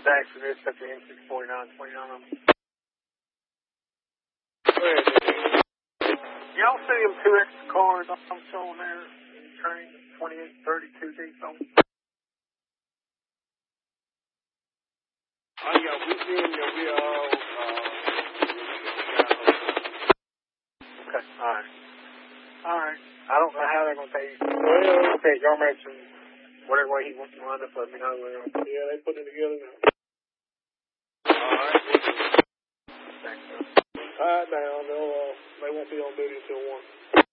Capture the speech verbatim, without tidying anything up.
Thanks for this, up to M six forty-nine twenty-nine. Y'all see them two extra cars I'm showing there in the train, twenty-eight thirty-two diesel? Oh, yeah, we see them, yeah, we all, uh, okay, alright. Alright. I don't know how they're going to pay you. Well, okay, y'all mentioned whatever way he wants to wind up, let me know. Yeah, they put it together now. alright. Thanks, sir. Alright, now, they'll, uh, they won't be on duty until one.